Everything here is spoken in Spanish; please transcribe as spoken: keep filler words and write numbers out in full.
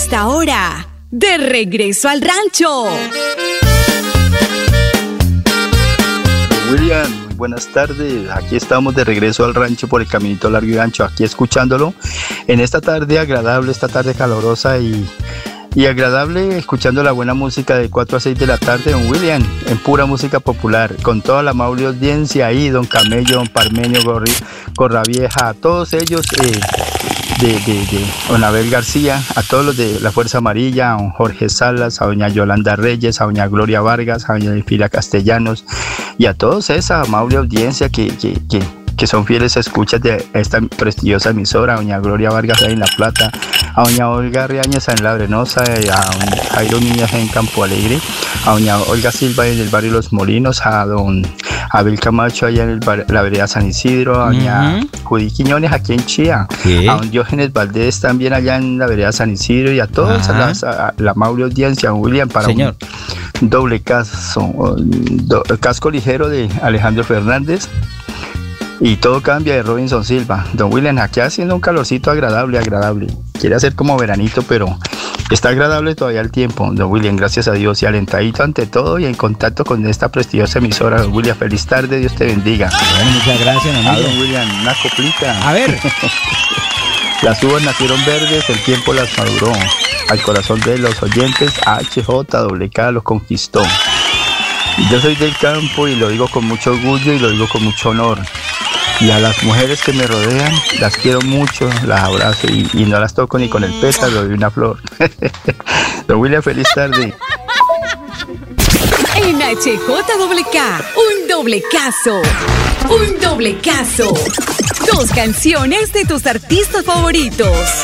esta hora, De Regreso al Rancho. William, muy buenas tardes. Aquí estamos de regreso al rancho por el caminito largo y ancho, aquí escuchándolo en esta tarde agradable, esta tarde calurosa y, y agradable, escuchando la buena música de cuatro a seis de la tarde, don William, en pura música popular, con toda la amable audiencia ahí, don Camello, don Parmenio, Gorri, Corravieja, a todos ellos, eh, de, de, de don Abel García, a todos los de la Fuerza Amarilla, a don Jorge Salas, a doña Yolanda Reyes, a doña Gloria Vargas, a doña Elfira Castellanos y a todos esa amable audiencia que, que, que, que son fieles escuchas de esta prestigiosa emisora, a doña Gloria Vargas ahí en La Plata, a doña Olga Riañez en La Arenosa, a don Jairo Niñas en Campo Alegre, a doña Olga Silva en el barrio Los Molinos, a don Abel Camacho allá en el bar, la vereda San Isidro, a doña uh-huh. Judy Quiñones aquí en Chía, ¿qué? A don Diógenes Valdés también allá en la vereda San Isidro y a todos, uh-huh. a, las, a la amable audiencia, William, para Señor. un doble caso, un do, casco ligero de Alejandro Fernández. Y todo cambia de Robinson Silva. Don William, aquí haciendo un calorcito agradable, agradable. Quiere hacer como veranito, pero está agradable todavía el tiempo. Don William, gracias a Dios y alentadito ante todo y en contacto con esta prestigiosa emisora. Don William, feliz tarde, Dios te bendiga. Bueno, muchas gracias, amigo. A don William, una coplita. A ver. Las uvas nacieron verdes, el tiempo las maduró. Al corazón de los oyentes, H J W K los conquistó. Yo soy del campo y lo digo con mucho orgullo y lo digo con mucho honor. Y a las mujeres que me rodean, las quiero mucho, las abrazo y, y no las toco ni con el pétalo de una flor. Don William, feliz tarde. En H J W K, un doble caso, un doble caso. Dos canciones de tus artistas favoritos.